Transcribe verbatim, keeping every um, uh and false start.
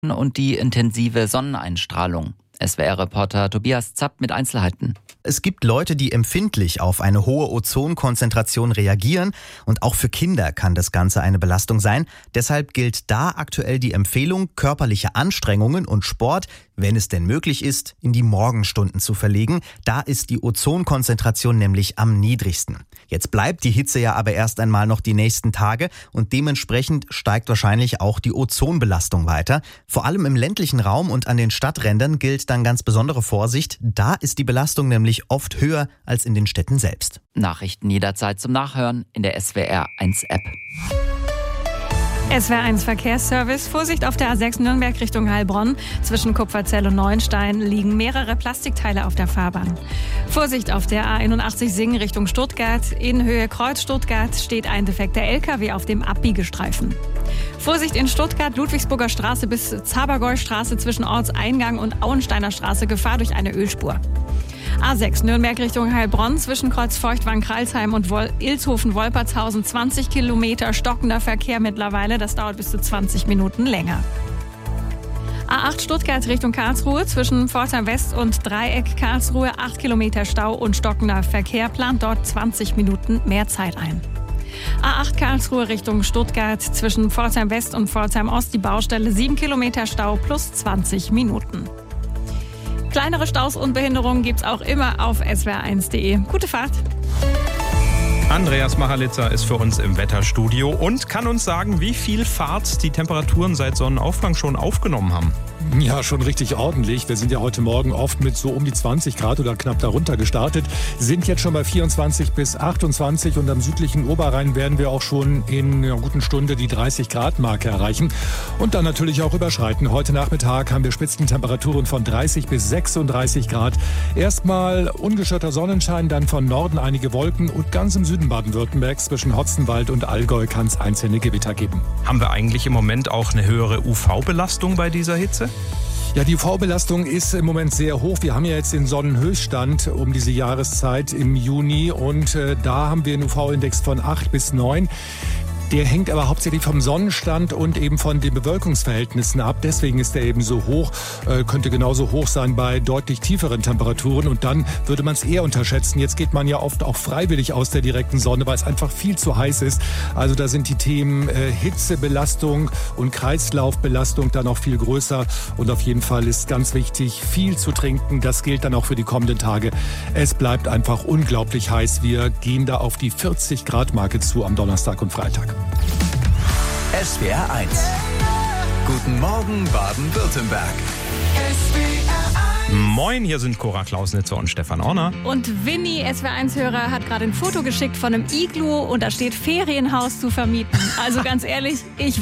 und die intensive Sonneneinstrahlung. S W R-Reporter Tobias Zapp mit Einzelheiten. Es gibt Leute, die empfindlich auf eine hohe Ozonkonzentration reagieren, und auch für Kinder kann das Ganze eine Belastung sein. Deshalb gilt da aktuell die Empfehlung, körperliche Anstrengungen und Sport, wenn es denn möglich ist, in die Morgenstunden zu verlegen. Da ist die Ozonkonzentration nämlich am niedrigsten. Jetzt bleibt die Hitze ja aber erst einmal noch die nächsten Tage und dementsprechend steigt wahrscheinlich auch die Ozonbelastung weiter. Vor allem im ländlichen Raum und an den Stadträndern gilt dann ganz besondere Vorsicht. Da ist die Belastung nämlich oft höher als in den Städten selbst. Nachrichten jederzeit zum Nachhören in der S W R eins App. S W R eins Verkehrsservice. Vorsicht auf der A sechs Nürnberg Richtung Heilbronn. Zwischen Kupferzell und Neuenstein liegen mehrere Plastikteile auf der Fahrbahn. Vorsicht auf der A einundachtzig Singen Richtung Stuttgart. In Höhe Kreuz Stuttgart steht ein defekter L K W auf dem Abbiegestreifen. Vorsicht in Stuttgart, Ludwigsburger Straße bis Zabergäu-Straße zwischen Ortseingang und Auensteiner Straße. Gefahr durch eine Ölspur. A sechs Nürnberg Richtung Heilbronn zwischen Kreuz Feuchtwangen-Kralsheim und Wol- Ilshofen-Wolpertshausen zwanzig Kilometer stockender Verkehr mittlerweile. Das dauert bis zu zwanzig Minuten länger. A acht Stuttgart Richtung Karlsruhe zwischen Pforzheim West und Dreieck Karlsruhe acht Kilometer Stau und stockender Verkehr, plant dort zwanzig Minuten mehr Zeit ein. A acht Karlsruhe Richtung Stuttgart zwischen Pforzheim West und Pforzheim Ost die Baustelle sieben Kilometer Stau plus zwanzig Minuten. Kleinere Staus und Behinderungen gibt's auch immer auf S W R eins punkt de. Gute Fahrt! Andreas Machalitzer ist für uns im Wetterstudio und kann uns sagen, wie viel Fahrt die Temperaturen seit Sonnenaufgang schon aufgenommen haben. Ja, schon richtig ordentlich. Wir sind ja heute Morgen oft mit so um die zwanzig Grad oder knapp darunter gestartet, sind jetzt schon bei vierundzwanzig bis achtundzwanzig und am südlichen Oberrhein werden wir auch schon in einer guten Stunde die dreißig Grad Marke erreichen und dann natürlich auch überschreiten. Heute Nachmittag haben wir Spitzentemperaturen von dreißig bis sechsunddreißig Grad. Erstmal ungeschirrter Sonnenschein, dann von Norden einige Wolken und ganz im Süden Baden-Württembergs zwischen Hotzenwald und Allgäu kann es einzelne Gewitter geben. Haben wir eigentlich im Moment auch eine höhere U V-Belastung bei dieser Hitze? Ja, die U V-Belastung ist im Moment sehr hoch. Wir haben ja jetzt den Sonnenhöchststand um diese Jahreszeit im Juni und äh, da haben wir einen U V-Index von acht bis neun. Der hängt aber hauptsächlich vom Sonnenstand und eben von den Bewölkungsverhältnissen ab. Deswegen ist der eben so hoch, äh, könnte genauso hoch sein bei deutlich tieferen Temperaturen. Und dann würde man es eher unterschätzen. Jetzt geht man ja oft auch freiwillig aus der direkten Sonne, weil es einfach viel zu heiß ist. Also da sind die Themen äh, Hitzebelastung und Kreislaufbelastung dann auch viel größer. Und auf jeden Fall ist ganz wichtig, viel zu trinken. Das gilt dann auch für die kommenden Tage. Es bleibt einfach unglaublich heiß. Wir gehen da auf die vierzig Grad Marke zu am Donnerstag und Freitag. S W R eins. Guten Morgen Baden-Württemberg. Moin, hier sind Cora Klausnitzer und Stefan Orner. Und Winnie, S W R eins-Hörer, hat gerade ein Foto geschickt von einem Iglu und da steht Ferienhaus zu vermieten. Also ganz ehrlich, ich